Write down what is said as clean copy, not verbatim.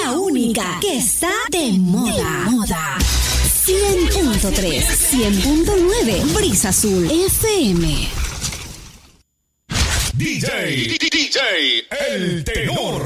la única que está de moda. 100.3, 100.9, Brisa Azul FM. DJ, El Tenor.